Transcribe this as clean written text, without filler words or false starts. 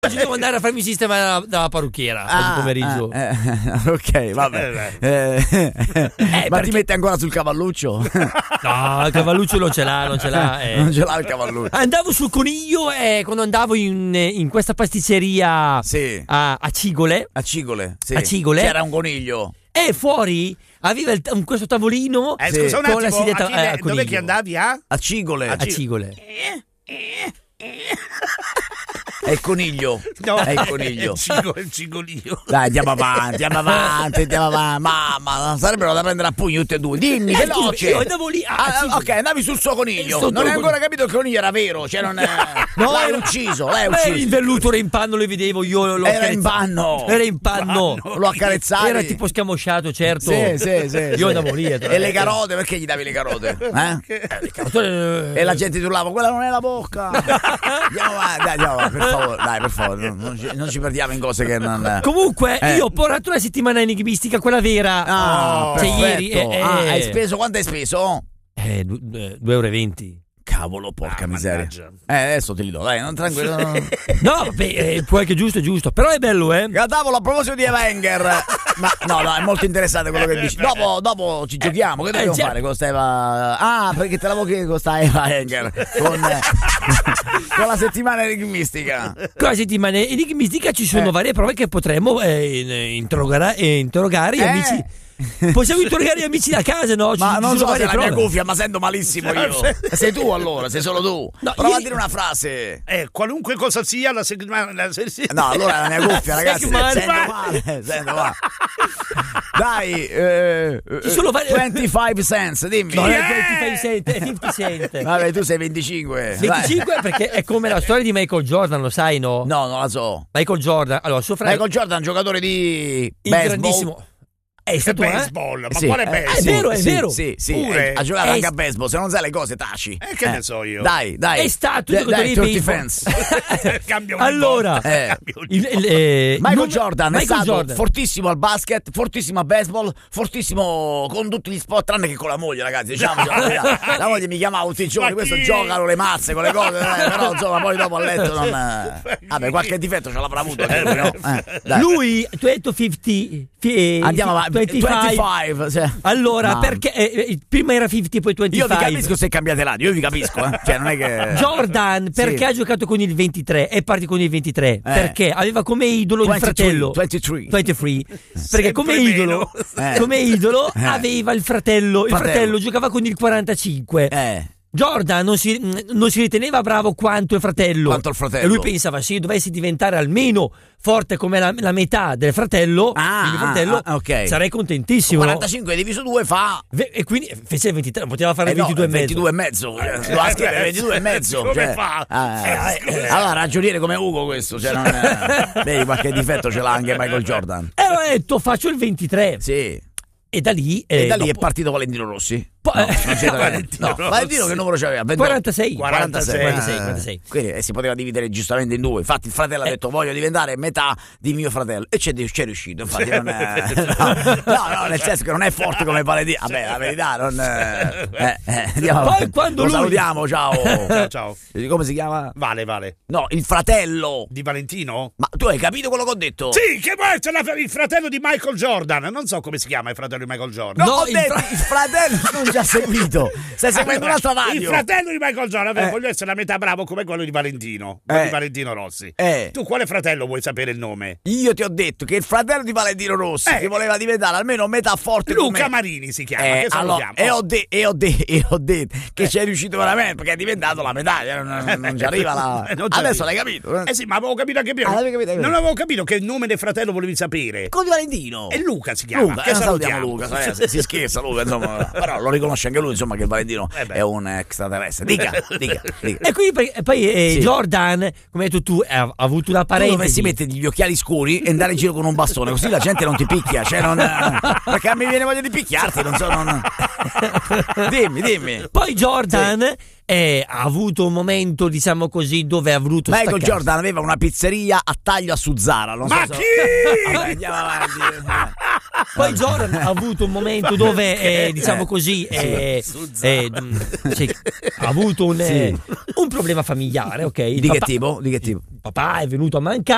Oggi devo andare a farmi il sistema dalla parrucchiera oggi pomeriggio. Ok, vabbè. Ma ti metti ancora sul cavalluccio? No, il cavalluccio non ce l'ha. Non ce l'ha il cavalluccio. Andavo sul coniglio quando andavo in questa pasticceria a Cigole. A Cigole, sì. A Cigole. C'era un coniglio. E fuori aveva questo tavolino scusa un attimo, con la sedietta. Dove che andavi a Cigole. A Cigole. È il coniglio. No, è il coniglio. È il cigolino. Dai, andiamo avanti. Mamma, sarebbero da prendere a pugni tutti e due. Dimmi, veloce. Io andavo lì. Ok, andavi sul suo coniglio. Non hai ancora capito che il coniglio era vero. Cioè, non è. No, l'hai ucciso. Il velluto era in panno, lo vedevo io. Era in panno. Lo accarezzavi. Era tipo scamosciato, certo. Sì. Io andavo lì. E le carote, perché gli davi le carote? Le carote. E la gente ti urlava, quella non è la bocca. Andiamo avanti, per favore, non ci perdiamo in cose che non. Comunque, io ho portato la settimana enigmistica, quella vera. Ieri. Hai speso? Quanto hai speso? 2,20 €. Cavolo, porca miseria. Adesso te li do, dai, non tranquillo. No, vabbè, poi che giusto. Però è bello, Tavolo, a proposito di Avenger. Ma no, è molto interessante quello che dici. Dopo ci giochiamo. Che dobbiamo fare con Steva? Perché te l'avevo chiesto con sta Avenger. Con la settimana enigmistica. Con la settimana enigmistica ci sono varie prove che potremmo interrogare gli amici. Possiamo interrogare gli amici da casa, no? Ma non so se è la mia cuffia, ma sento malissimo io. Sei tu allora, sei solo tu. No, prova a dire una frase. Qualunque cosa sia la settimana. No, allora è la mia cuffia, ragazzi. Sento male. Dai, 25 cents, dimmi. No, è 25 cent, è 50 cent. Vabbè, tu sei 25. 25 perché è come la storia di Michael Jordan, lo sai, no? No, non la so. Michael Jordan, allora suo fratello. Michael Jordan, giocatore di grandissimo. È stato baseball, ma quale baseball? È vero. Sì. Ha giocato anche a baseball, se non sai le cose taci. Che ne so io? Dai. È stato giocatore di baseball. Allora, Michael Jordan è stato fortissimo al basket, fortissimo a baseball, fortissimo con tutti gli sport, tranne che con la moglie, ragazzi. Diciamo, la moglie mi chiamava tutti i giorni, questo giocano le mazze con le cose, però insomma poi dopo a letto non. Vabbè, qualche difetto ce l'avrà avuto. Lui, tu hai detto 50. Andiamo avanti. 25. Sì. Allora, perché prima era 50 poi 25. Io vi capisco se cambiate radio, io vi capisco, Cioè non è che Jordan perché ha giocato con il 23 e parte con il 23? Perché aveva come idolo 23, il fratello 23. Perché come idolo aveva il fratello. Il fratello giocava con il 45. Jordan non si riteneva bravo quanto il fratello. E lui pensava, se io dovessi diventare almeno forte come la metà del fratello, sarei contentissimo. 45 diviso 2 fa. E quindi fece il 23, poteva fare il 22 e mezzo. Doveva scrivere 22 e mezzo. Come fa? Allora, ragioniere come Ugo questo. Vedi, qualche difetto ce l'ha anche Michael Jordan. E ho detto, faccio il 23. Sì. E da lì è partito Valentino Rossi. Valentino che numero c'aveva? 46. Quindi si poteva dividere giustamente in due. Infatti il fratello ha detto voglio diventare metà di mio fratello e c'è riuscito. Infatti non è no, nel senso che non è forte come Valentino. Vabbè, la verità non andiamo poi quando lo salutiamo, ciao. Come si chiama? Vale. No, il fratello di Valentino? Ma tu hai capito quello che ho detto? Sì, che poi c'è il fratello di Michael Jordan. Non so come si chiama il fratello di Michael Jordan. No, ho detto il fratello. Non ci ha seguito. Stai seguendo un'altra radio. Il fratello di Michael Jordan voglio essere la metà bravo come quello di Valentino, di Valentino Rossi. Tu quale fratello vuoi sapere il nome? Io ti ho detto che il fratello di Valentino Rossi che voleva diventare almeno metà forte Luca Marini si chiama, che allora, e ho detto che ci è riuscito veramente perché è diventato la medaglia, non ci arriva la. Adesso l'hai capito? Sì, ma avevo capito anche prima. Non avevo capito che il nome del fratello volevi sapere. Con Valentino. E Luca si chiama. Che salutiamo Luca. Si scherza Luca, insomma, però lo riconosce anche lui, insomma, che il Valentino è un extraterrestre. Dica. E quindi poi Jordan, come hai detto tu, ha avuto una parentesi. Tu dovresti mettere gli occhiali scuri e andare in giro con un bastone, così la gente non ti picchia, perché a me viene voglia di picchiarti, non so. Dimmi. Poi Jordan ha avuto un momento, diciamo così, dove ha voluto Michael staccarsi. Jordan aveva una pizzeria a taglio a Suzzara. Ma chi? Vabbè, andiamo avanti. Poi Jordan ha avuto un momento dove, diciamo così, ha avuto un problema familiare, ok? Di che tipo? Papà è venuto a mancare.